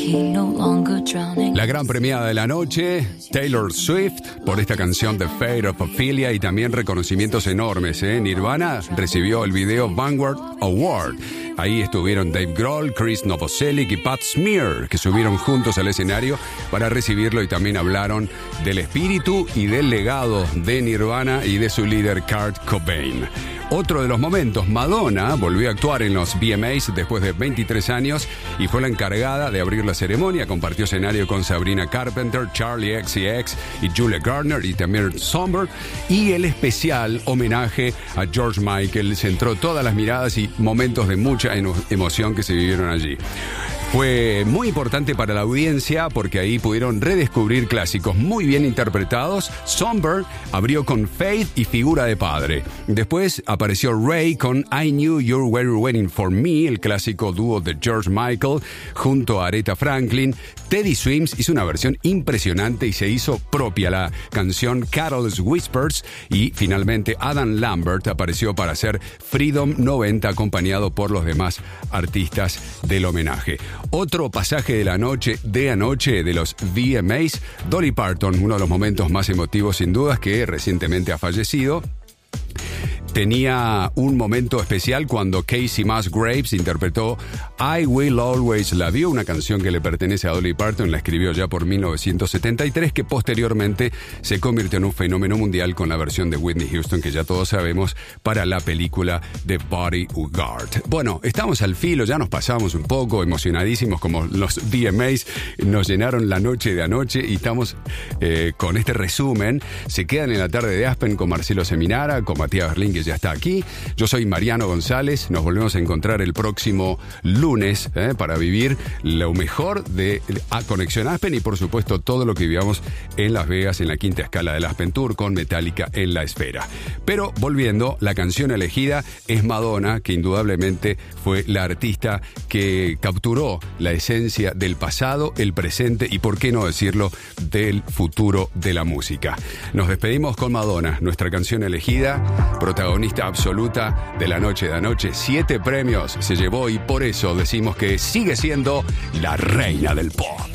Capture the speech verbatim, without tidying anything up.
La gran premiada de la noche, Taylor Swift, por esta canción The Fate of Ophelia, y también reconocimientos enormes, ¿eh? Nirvana recibió el video Vanguard Award. Ahí estuvieron Dave Grohl, Chris Novoselic y Pat Smear, que subieron juntos al escenario para recibirlo y también hablaron del espíritu y del legado de Nirvana y de su líder Kurt Cobain. Otro de los momentos, Madonna volvió a actuar en los V M As después de veintitrés años y fue la encargada de abrir la ceremonia. Compartió escenario con Sabrina Carpenter, Charlie X C X y Julia Garner y también Somber. Y el especial homenaje a George Michael centró todas las miradas y momentos de mucha emoción que se vivieron allí. Fue muy importante para la audiencia porque ahí pudieron redescubrir clásicos muy bien interpretados. Somber abrió con Faith y Figura de Padre. Después apareció Ray con I Knew You Were Waiting For Me, el clásico dúo de George Michael, junto a Aretha Franklin. Teddy Swims hizo una versión impresionante y se hizo propia la canción Carol's Whispers. Y finalmente Adam Lambert apareció para hacer Freedom noventa, acompañado por los demás artistas del homenaje. Otro pasaje de la noche de anoche de los V M As, Dolly Parton, uno de los momentos más emotivos sin dudas, que recientemente ha fallecido. Tenía un momento especial cuando Casey Musgraves interpretó I Will Always Love You, una canción que le pertenece a Dolly Parton, la escribió ya por mil novecientos setenta y tres, que posteriormente se convirtió en un fenómeno mundial con la versión de Whitney Houston, que ya todos sabemos, para la película The Bodyguard. Bueno, estamos al filo, ya nos pasamos un poco, emocionadísimos como los V M As, nos llenaron la noche de anoche y estamos eh, con este resumen. Se quedan en la tarde de Aspen con Marcelo Seminara, con Matías Berlín, que ya está aquí. Yo soy Mariano González. Nos volvemos a encontrar el próximo lunes eh, para vivir lo mejor de a Conexión Aspen y por supuesto todo lo que vivamos en Las Vegas en la quinta escala del Aspen Tour con Metallica en la esfera. Pero volviendo, la canción elegida es Madonna, que indudablemente fue la artista que capturó la esencia del pasado, el presente y, por qué no decirlo, del futuro de la música. Nos despedimos con Madonna, nuestra canción elegida, protagonista absoluta de la noche de anoche. Siete premios se llevó y por eso decimos que sigue siendo la reina del pop.